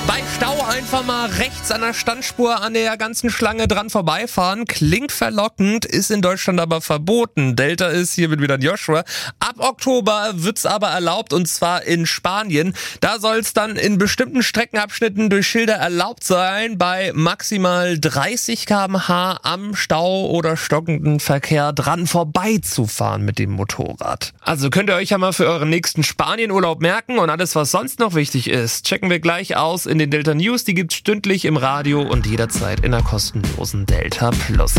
Bei Stau einfach mal rechts an der Standspur an der ganzen Schlange dran vorbeifahren. Klingt verlockend, ist in Deutschland aber verboten. Delta ist hier mit wieder Joshua. Ab Oktober wird's aber erlaubt, und zwar in Spanien. Da soll's dann in bestimmten Streckenabschnitten durch Schilder erlaubt sein, bei maximal 30 km/h am Stau oder stockenden Verkehr dran vorbeizufahren mit dem Motorrad. Also könnt ihr euch ja mal für euren nächsten Spanienurlaub merken, und alles, was sonst noch wichtig ist, checken wir gleich aus in den Delta News. Die gibt's stündlich im Radio und jederzeit in der kostenlosen Delta Plus.